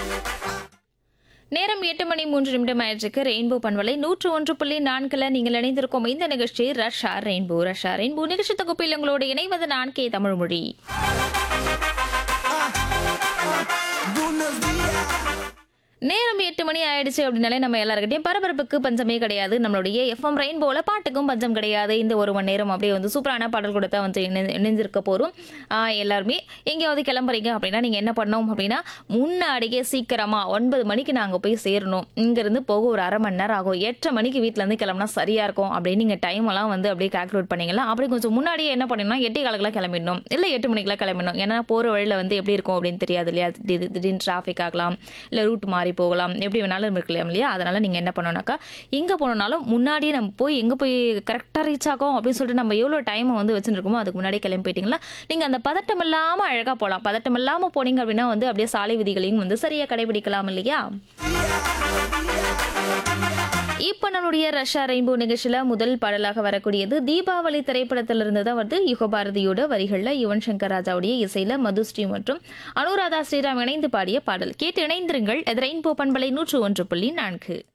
நேரம் 8:03 ஆயிடுச்சுக்கு. ரெயின்போ பண்பலை 101.4 நீங்கள் இணைந்திருக்கும் இந்த நிகழ்ச்சி ரஷ்ஷா ரெயின்போ. ரஷ்ஷா ரெயின்போ நிகழ்ச்சி தொகுப்பில் உங்களோடு இணைவது நான் கே தமிழ்மொழி. நேரம் 8 மணி ஆயிடுச்சு அப்படின்னாலே நம்ம எல்லாருக்கிட்டையும் பரபரப்புக்கு பஞ்சமே கிடையாது. நம்மளுடைய எஃப்எம் ரெயின்போல பாட்டுக்கும் பஞ்சம் கிடையாது. இந்த ஒரு மணி நேரம் அப்படியே வந்து சூப்பரான பாடல் கூட தான் வந்து இணைஞ்சிருக்க போகிறோம். எல்லாருமே எங்கேயாவது கிளம்புறீங்க அப்படின்னா நீங்கள் என்ன பண்ணணும் அப்படின்னா, முன்னாடியே சீக்கிரமாக 9 மணிக்கு நாங்கள் போய் சேரணும். இங்கேருந்து போக ஒரு அரை மணி நேரம் ஆகும். 8 மணிக்கு வீட்டிலேருந்து கிளம்புனா சரியாக இருக்கும் அப்படின்னு நீங்கள் டைம் எல்லாம் வந்து அப்படியே கால்குலேட் பண்ணிங்களா. அப்படி கொஞ்சம் முன்னாடியே என்ன பண்ணணும்னா 8:15 கிளம்பிடணும், இல்லை 8 மணிக்கெலாம் கிளம்பிடணும். ஏன்னா போகிற வழியில் வந்து எப்படி இருக்கும் அப்படின்னு தெரியாது இல்லையா. திடீர்னு டிராஃபிக் ஆகலாம், இல்லை ரூட் மாறி போகலாம், எப்படி வேணாலும் இருக்கலாம் இல்லையா. அதனால நீங்க என்ன பண்ணணும்னாக்கா, எங்க போனாலும் முன்னாடியே நம்ம போய் எங்க போய் கரெக்டா ரீச் ஆகும் அப்படின்னு சொல்லிட்டு நம்ம எவ்வளவு டைம் வந்து வச்சுருக்கோமோ அதுக்கு முன்னாடி கிளம்பி போயிட்டீங்களா, நீங்க அந்த பதட்டம் இல்லாம அழகா போகலாம். பதட்டம் இல்லாம போனீங்க அப்படின்னா வந்து அப்படியே சாலை விதிகளையும் வந்து சரியா கடைபிடிக்கலாம் இல்லையா. இப்ப நம்மளுடைய ரஷ்யா ரெயின்போ நிகழ்ச்சியில முதல் பாடலாக வரக்கூடியது தீபாவளி திரைப்படத்திலிருந்து தான் வந்து யுகபாரதியோட வரிகள்ல யுவன் சங்கர் ராஜாவுடைய இசையில மதுஸ்ரீ மற்றும் அனுராதா ஸ்ரீராம் இணைந்து பாடிய பாடல். கேட்டு இணைந்திருங்கள். ரெயின்போ பண்பலை 101.4.